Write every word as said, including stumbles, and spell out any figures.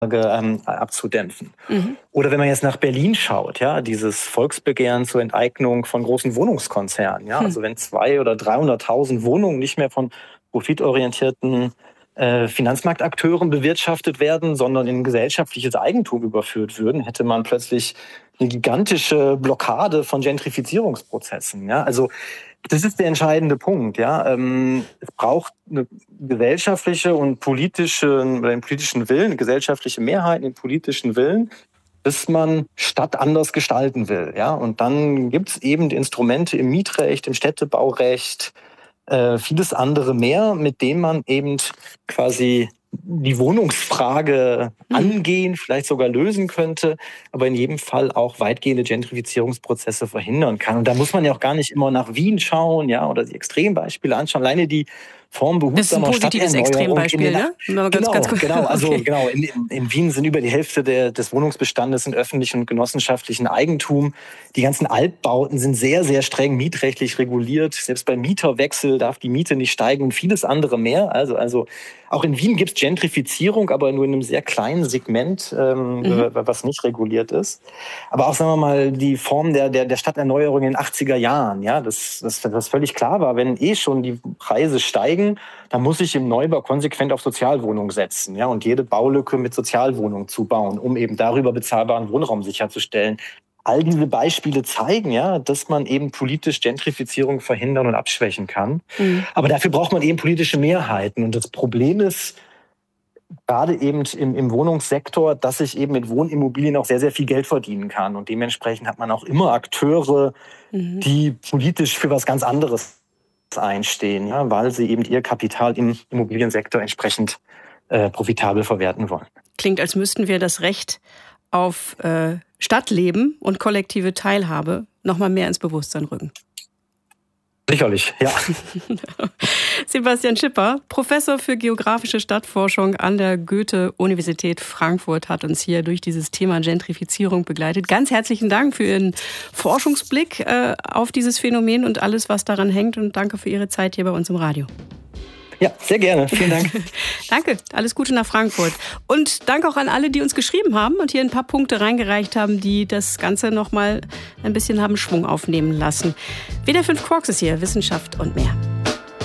ähm, abzudämpfen. Mhm. Oder wenn man jetzt nach Berlin schaut, ja, dieses Volksbegehren zur Enteignung von großen Wohnungskonzernen. Ja, hm. Also wenn zwei oder dreihunderttausend Wohnungen nicht mehr von profitorientierten äh, Finanzmarktakteuren bewirtschaftet werden, sondern in gesellschaftliches Eigentum überführt würden, hätte man plötzlich eine gigantische Blockade von Gentrifizierungsprozessen. Ja, also das ist der entscheidende Punkt. Ja, ähm, es braucht eine gesellschaftliche und politische, oder einen politischen Willen, eine gesellschaftliche Mehrheit, einen politischen Willen, dass man Stadt anders gestalten will. Ja, und dann gibt es eben die Instrumente im Mietrecht, im Städtebaurecht, äh, vieles andere mehr, mit denen man eben quasi die Wohnungsfrage mhm. angehen, vielleicht sogar lösen könnte, aber in jedem Fall auch weitgehende Gentrifizierungsprozesse verhindern kann. Und da muss man ja auch gar nicht immer nach Wien schauen, ja, oder die Extrembeispiele anschauen. Alleine die Form behutsamer Stadterneuerung. Das ist ein positives Extrembeispiel, ne? Genau, ganz, ganz genau. Also okay. genau. In, in Wien sind über die Hälfte der, des Wohnungsbestandes in öffentlichen und genossenschaftlichen Eigentum. Die ganzen Altbauten sind sehr, sehr streng mietrechtlich reguliert. Selbst beim Mieterwechsel darf die Miete nicht steigen und vieles andere mehr. Also, also auch in Wien gibt es Gentrifizierung, aber nur in einem sehr kleinen Segment, ähm, mhm. was nicht reguliert ist. Aber auch, sagen wir mal, die Form der, der, der Stadterneuerung in den achtziger Jahren, ja, das, das, das völlig klar war, wenn eh schon die Preise steigen, dann muss ich im Neubau konsequent auf Sozialwohnungen setzen, ja, und jede Baulücke mit Sozialwohnungen zubauen, um eben darüber bezahlbaren Wohnraum sicherzustellen. All diese Beispiele zeigen ja, dass man eben politisch Gentrifizierung verhindern und abschwächen kann. Mhm. Aber dafür braucht man eben politische Mehrheiten. Und das Problem ist, gerade eben im, im Wohnungssektor, dass ich eben mit Wohnimmobilien auch sehr, sehr viel Geld verdienen kann. Und dementsprechend hat man auch immer Akteure, mhm. die politisch für was ganz anderes einstehen, ja, weil sie eben ihr Kapital im Immobiliensektor entsprechend äh, profitabel verwerten wollen. Klingt, als müssten wir das Recht auf äh, Stadtleben und kollektive Teilhabe noch mal mehr ins Bewusstsein rücken. Sicherlich, ja. Sebastian Schipper, Professor für geografische Stadtforschung an der Goethe-Universität Frankfurt, hat uns hier durch dieses Thema Gentrifizierung begleitet. Ganz herzlichen Dank für Ihren Forschungsblick äh, auf dieses Phänomen und alles, was daran hängt. Und danke für Ihre Zeit hier bei uns im Radio. Ja, sehr gerne. Vielen Dank. Danke. Alles Gute nach Frankfurt. Und danke auch an alle, die uns geschrieben haben und hier ein paar Punkte reingereicht haben, die das Ganze noch mal ein bisschen haben Schwung aufnehmen lassen. W D R fünf Quarks ist hier, Wissenschaft und mehr.